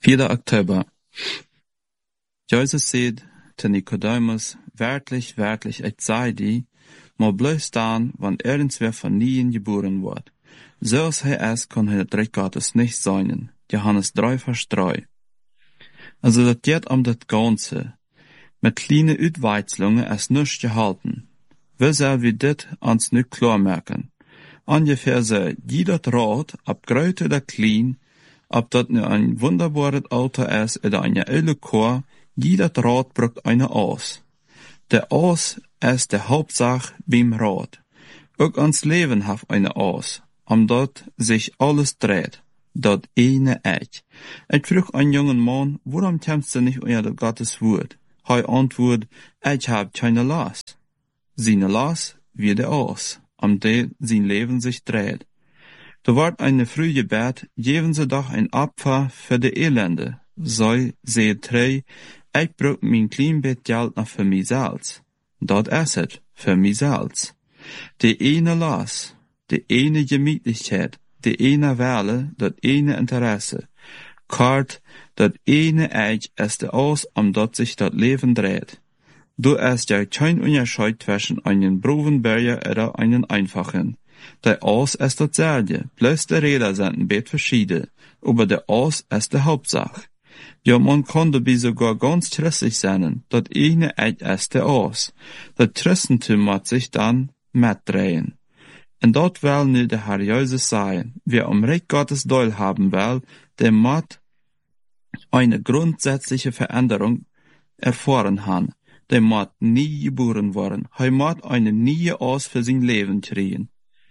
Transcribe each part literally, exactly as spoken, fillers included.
vierter Oktober. Jesus sagt zu Nikodemus, werklich, werklich, ich sei die, mal bloß dann, wann irgendwer von Nien geboren wird. So als er ist, kann er das Reich Gottes nicht sein. Johannes drei, Vers drei. Also das geht um das Ganze. Mit kleinen Utweizelungen ist nichts gehalten. Wir sollen wie dit ans nicht klar merken. Ungefähr so, jeder Rat, ob groß oder klein, ob das nur ein wunderbares Auto ist oder eine alte Kur, jeder Rat braucht eine Aus. Der Aus ist der Hauptsache beim Rat. Auch ans Leben hat eine Aus, um dort sich alles dreht. Dat eine Eich. Ich frug einen jungen Mann, warum kämpfst du nicht unter Gottes Wort? Er antwortet, ich hab keine Last. Seine Last wird der Aus, um der sein Leben sich dreht. Da wird eine frühe Gebet, geben Sie doch ein Opfer für die Elende. So sehe drei, ich brauch mein klein Bett Geld noch für mich selbst. Dat ist es, für mich selbst. Die eine Last, die eine Gemütlichkeit, die eine Welle, das eine Interesse. Kort, das eine Eich ist der Aus, um dat sich das Leben dreht. Du hast ja kein Unterschied zwischen einem Provenberger oder einem einfachen. Der Aus ist dasselbe, bloß die Räder sind ein bisschen verschieden, aber der Aus ist die Hauptsache. Ja, man kann dabei sogar ganz tröstlich sein, das eine Eich ist der Aus. Das Christentum muss sich dann mitdrehen. Und dort will nu der Herr Jesus sagen, wer am Reich Gottes Teil haben will, der muss eine grundsätzliche Veränderung erfahren haben. Der muss nie geboren worden. Er muss eine neue Aus für sein Leben kriegen.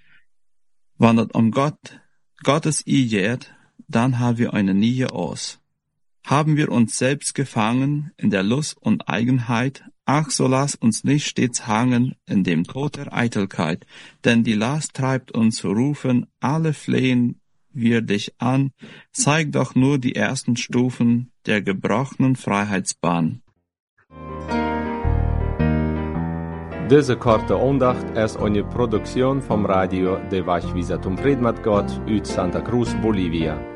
Wenn es um Gott, Gottes I geht, dann haben wir eine neue Aus. Haben wir uns selbst gefangen in der Lust und Eigenheit, ach, so lass uns nicht stets hangen in dem Tod der Eitelkeit, denn die Last treibt uns zu rufen, alle flehen wir dich an, zeig doch nur die ersten Stufen der gebrochenen Freiheitsbahn. Diese korte Andacht ist eine Produktion vom Radio de Vach Visatum Fred mit Gott aus Santa Cruz, Bolivia.